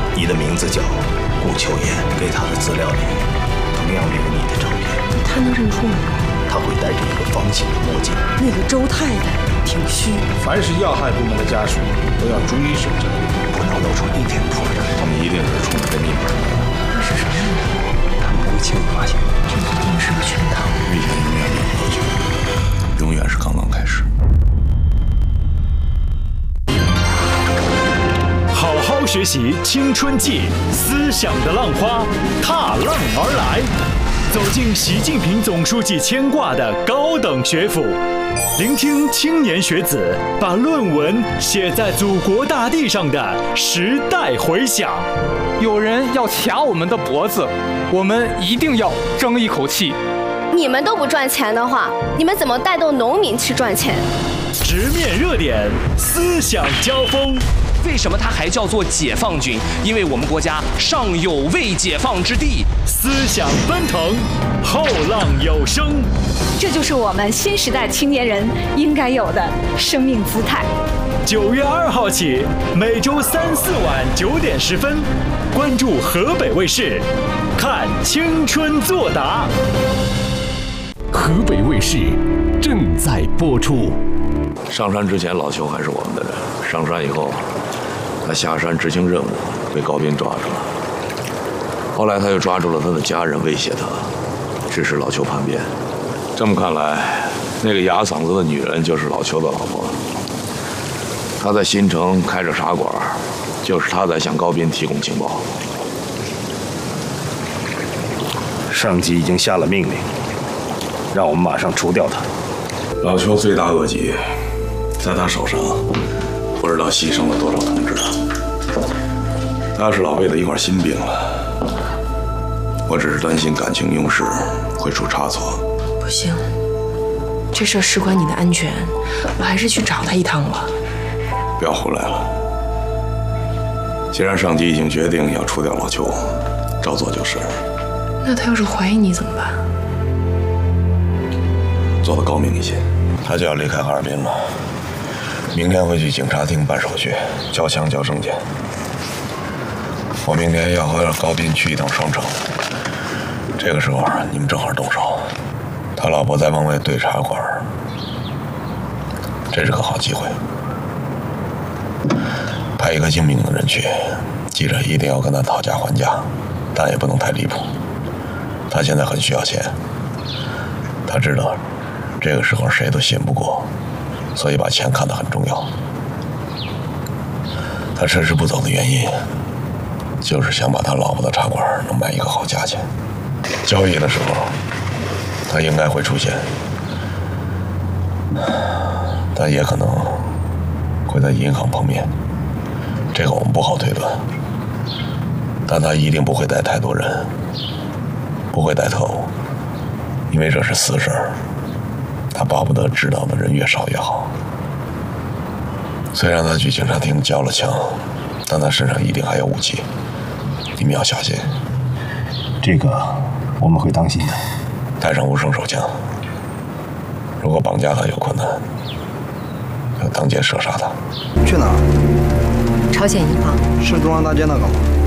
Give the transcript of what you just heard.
你的名字叫顾秋言，给他的资料里同样有你的照片。 他能认出我吗？ 他会戴着一个方形的墨镜。 那个周太太挺虚。 凡是要害部门的家属都要逐一审查， 不能露出一点破绽。他们一定是冲着这密码来的。 那是什么密码？ 他们不会轻易发现。 这一定是个圈套。 危险永远没有过去，永远是刚刚开始。 好好学习青春记，思想的浪花踏浪而来，走进习近平总书记牵挂的高等学府，聆听青年学子把论文写在祖国大地上的时代回响。 有人要卡我们的脖子，我们一定要争一口气。 你们都不赚钱的话，你们怎么带动农民去赚钱？ 直面热点，思想交锋。 为什么它还叫做解放军？因为我们国家尚有未解放之地。 思想奔腾，后浪有声。 这就是我们新时代青年人应该有的生命姿态。 9月2号起，每周3、4晚9点10分，关注河北卫视，看青春作答。 河北卫视正在播出。 上山之前，老邱还是我们的人；上山以后，他下山执行任务，被高斌抓住了。后来他又抓住了他的家人，威胁他，指使老邱叛变。这么看来，那个哑嗓子的女人就是老邱的老婆。他在新城开着茶馆，就是他在向高斌提供情报。 上级已经下了命令，让我们马上除掉他。 老邱罪大恶极，在他手上不知道牺牲了多少同志。他是老魏的一块心病了，我只是担心感情用事会出差错。 不行，这事儿事关你的安全，我还是去找他一趟吧。 不要胡来了。既然上级已经决定要除掉老邱，照做就是。 那他要是怀疑你怎么办？ 做得高明一些。他就要离开哈尔滨了，明天会去警察厅办手续，交枪交证件。我明天要和高斌去一趟双城，这个时候你们正好动手。他老婆在往外兑茶馆，这是个好机会。派一个精明的人去，记着一定要跟他讨价还价，但也不能太离谱。他现在很需要钱，他知道这个时候谁都信不过，所以把钱看得很重要。他迟迟不走的原因，就是想把他老婆的茶馆能卖一个好价钱。交易的时候，他应该会出现，但也可能会在银行碰面，这个我们不好推断。但他一定不会带太多人，不会带特务，因为这是私事儿。他巴不得知道的人越少越好。虽然他去警察厅交了枪，但他身上一定还有武器，你们要小心。 这个我们会当心的。 带上无声手枪，如果绑架他有困难，要当街射杀他。 去哪儿？ 朝鲜银行。 是中央大街那个吗？